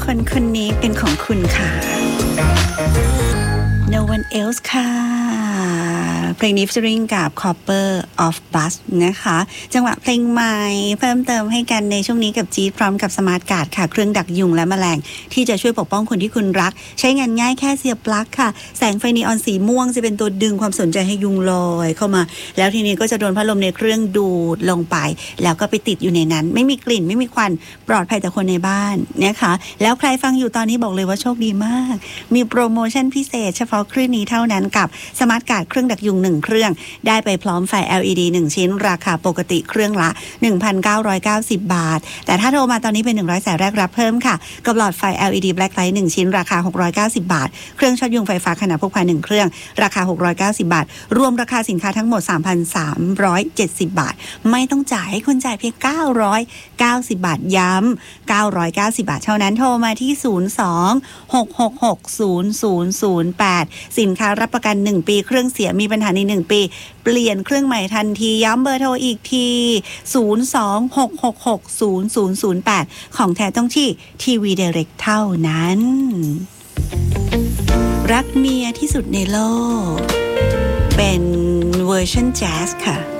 คนคนนี้เป็นของคุณค่ะ No one else ค่ะเพลงนี้ฟีเจอริ่งกับ Copper of Bus นะคะจังหวะเพลงใหม่เพิ่มเติมให้กันในช่วงนี้กับจี๊ดพร้อมกับสมาร์ทการ์ดค่ะเครื่องดักยุงและแมลงที่จะช่วยปกป้องคนที่คุณรักใช้งานง่ายแค่เสียบปลั๊กค่ะแสงไฟนีออนสีม่วงจะเป็นตัวดึงความสนใจให้ยุงลอยเข้ามาแล้วทีนี้ก็จะโดนพัดลมในเครื่องดูดลงไปแล้วก็ไปติดอยู่ในนั้นไม่มีกลิ่นไม่มีควันปลอดภัยจากคนในบ้านนะคะแล้วใครฟังอยู่ตอนนี้บอกเลยว่าโชคดีมากมีโปรโมชั่นพิเศษเฉพาะคลื่นนี้เท่านั้นกับสมาร์ทการ์ดเครื่องดักยุง1เครื่องได้ไปพร้อมไฟ LED 1ชิ้นราคาปกติเครื่องละ 1,990 บาทแต่ถ้าโทรมาตอนนี้เป็น100สายแรกรับเพิ่มค่ะกับหลอดไฟ LED Black Light 1ชิ้นราคา690บาทเครื่องช็อตยุงไฟฟ้าขนาดพกพา1เครื่องราคา690บาทรวมราคาสินค้าทั้งหมด 3,370 บาทไม่ต้องจ่ายให้คุณจ่ายเพียง990บาทย้ำ990บาทเท่านั้นโทรมาที่02-666-0008สินค้ารับประกัน1ปีเครื่องเสียมีปัญหาใน1ปีเปลี่ยนเครื่องใหม่ทันทีย้ำเบอร์โทรอีกที02-666-0008ของแท้ต้องที่ทีวีไดเรกเท่านั้นรักเมียที่สุดในโลกเป็นเวอร์ชันแจ๊สค่ะ